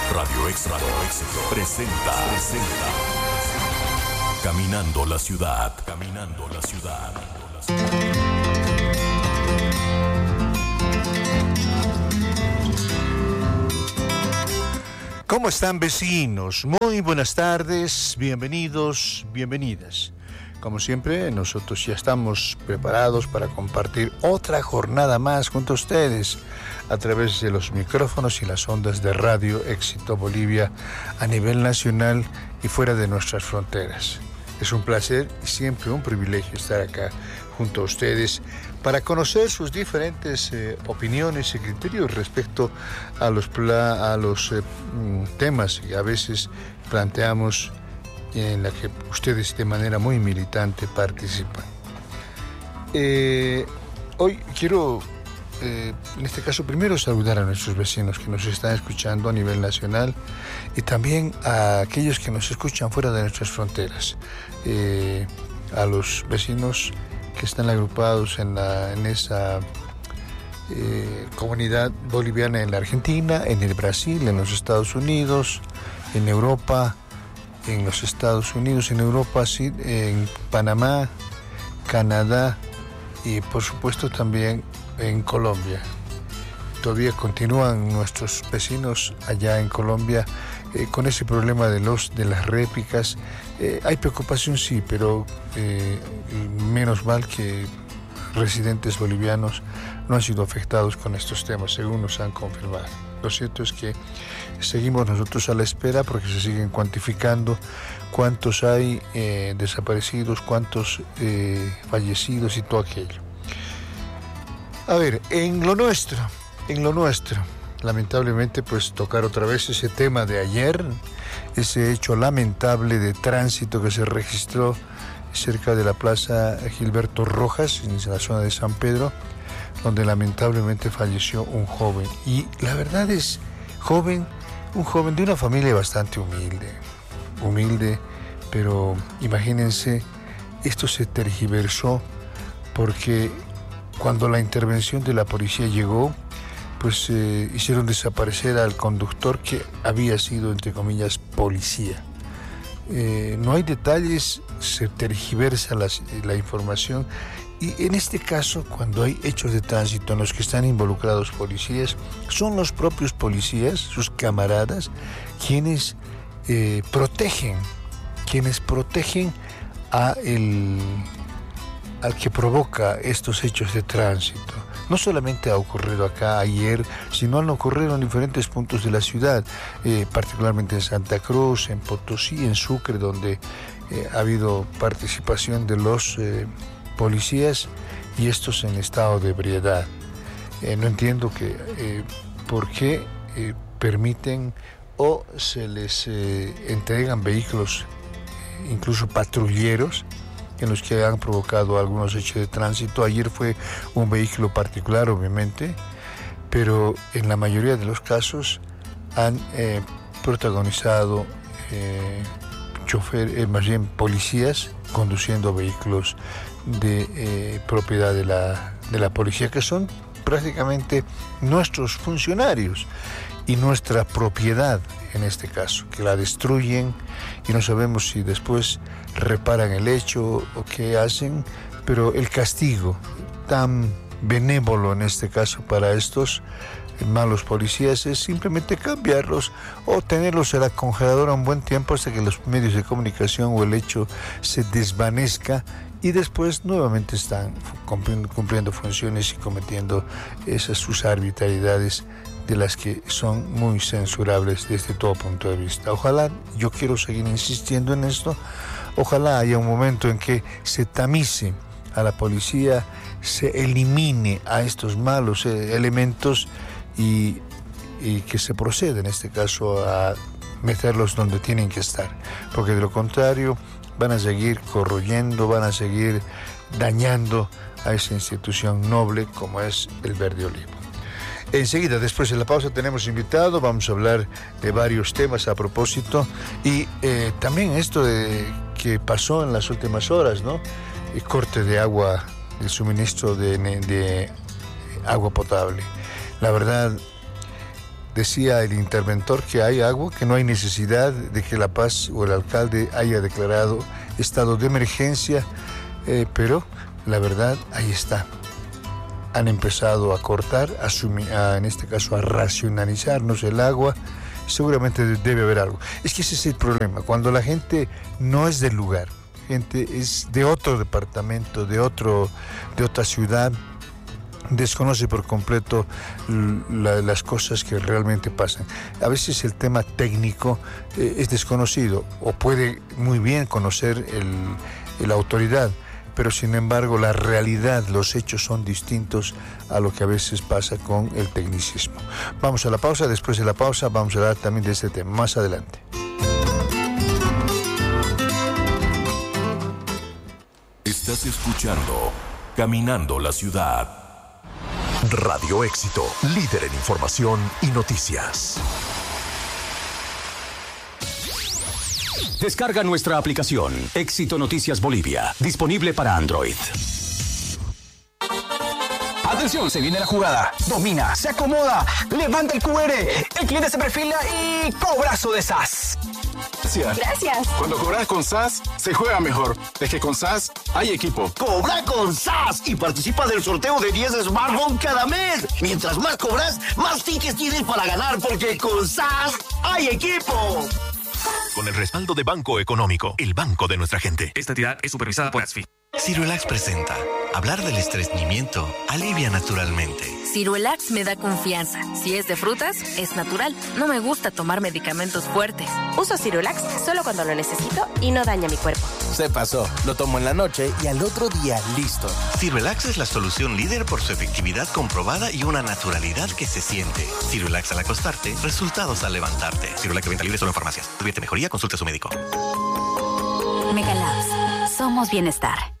Radio Éxito presenta Caminando la ciudad. ¿Cómo están, vecinos? Muy buenas tardes, bienvenidos, bienvenidas. Como siempre, nosotros ya estamos preparados para compartir otra jornada más junto a ustedes a través de los micrófonos y las ondas de Radio Éxito Bolivia a nivel nacional y fuera de nuestras fronteras. Es un placer y siempre un privilegio estar acá junto a ustedes para conocer sus diferentes opiniones y criterios respecto a los temas que a veces planteamos en la que ustedes de manera muy militante participan. Hoy quiero, en este caso, primero saludar a nuestros vecinos que nos están escuchando a nivel nacional y también a aquellos que nos escuchan fuera de nuestras fronteras, a los vecinos que están agrupados en esa comunidad boliviana en la Argentina, en el Brasil, en los Estados Unidos, en Europa, en los Estados Unidos, en Europa, sí, en Panamá, Canadá y por supuesto también en Colombia. Todavía continúan nuestros vecinos allá en Colombia con ese problema de las réplicas. Hay preocupación, sí, pero menos mal que residentes bolivianos no han sido afectados con estos temas, según nos han confirmado. Lo cierto es que seguimos nosotros a la espera porque se siguen cuantificando cuántos hay desaparecidos, cuántos fallecidos y todo aquello. A ver, en lo nuestro, lamentablemente, pues tocar otra vez ese tema de ayer, ese hecho lamentable de tránsito que se registró cerca de la Plaza Gilberto Rojas, en la zona de San Pedro, donde lamentablemente falleció un joven. Y la verdad es, un joven de una familia bastante humilde, pero imagínense, esto se tergiversó porque cuando la intervención de la policía llegó, pues hicieron desaparecer al conductor que había sido, entre comillas, policía. No hay detalles, se tergiversa la información. Y en este caso, cuando hay hechos de tránsito en los que están involucrados policías, son los propios policías, sus camaradas, quienes protegen al que provoca estos hechos de tránsito. No solamente ha ocurrido acá ayer, sino han ocurrido en diferentes puntos de la ciudad, particularmente en Santa Cruz, en Potosí, en Sucre, donde ha habido participación de los policías y estos en estado de ebriedad. No entiendo por qué permiten o se les entregan vehículos, incluso patrulleros, en los que han provocado algunos hechos de tránsito. Ayer fue un vehículo particular, obviamente, pero en la mayoría de los casos han protagonizado más bien policías conduciendo vehículos de propiedad de la policía, que son prácticamente nuestros funcionarios y nuestra propiedad en este caso, que la destruyen y no sabemos si después reparan el hecho o qué hacen, pero el castigo tan benévolo en este caso para estos malos policías es simplemente cambiarlos o tenerlos en la congeladora un buen tiempo hasta que los medios de comunicación o el hecho se desvanezca y después nuevamente están cumpliendo funciones y cometiendo sus arbitrariedades de las que son muy censurables desde todo punto de vista. Ojalá, yo quiero seguir insistiendo en esto, ojalá haya un momento en que se tamice a la policía, se elimine a estos malos elementos y que se proceda en este caso a meterlos donde tienen que estar, porque de lo contrario van a seguir corroyendo, van a seguir dañando a esa institución noble como es el Verde Olivo. Enseguida, después de la pausa, tenemos invitado, vamos a hablar de varios temas a propósito y también esto de que pasó en las últimas horas, ¿no? El corte de agua, el suministro de agua potable. La verdad, Decía el interventor que hay agua, que no hay necesidad de que La Paz o el alcalde haya declarado estado de emergencia, pero la verdad ahí está. Han empezado a cortar, en este caso a racionalizarnos el agua. Seguramente debe haber algo. Es que ese es el problema, cuando la gente no es del lugar, gente es de otro departamento, de otra ciudad, desconoce por completo las cosas que realmente pasan. A veces el tema técnico es desconocido, o puede muy bien conocer la autoridad, pero sin embargo la realidad, los hechos son distintos a lo que a veces pasa con el tecnicismo. Vamos a la pausa, después de la pausa vamos a hablar también de este tema, más adelante. Estás escuchando Caminando la Ciudad. Radio Éxito, líder en información y noticias. Descarga nuestra aplicación Éxito Noticias Bolivia, disponible para Android. Atención, se viene la jugada. Domina, se acomoda, levanta el QR. El cliente se perfila y cobrazo de SAS. Gracias. Cuando cobras con SAS, se juega mejor. Es que con SAS hay equipo. Cobra con SAS y participa del sorteo de 10 smartphones cada mes. Mientras más cobras, más tickets tienes para ganar, porque con SAS hay equipo. Con el respaldo de Banco Económico, el banco de nuestra gente. Esta entidad es supervisada por ASFI. Ciruelax presenta. Hablar del estreñimiento alivia naturalmente. Ciruelax me da confianza. Si es de frutas, es natural. No me gusta tomar medicamentos fuertes. Uso Ciruelax solo cuando lo necesito y no daña mi cuerpo. Se pasó. Lo tomo en la noche y al otro día listo. Ciruelax es la solución líder por su efectividad comprobada y una naturalidad que se siente. Ciruelax al acostarte, resultados al levantarte. Ciruelax de venta libre solo en farmacias. Si advierte mejoría, consulte a su médico. Megalabs. Somos bienestar.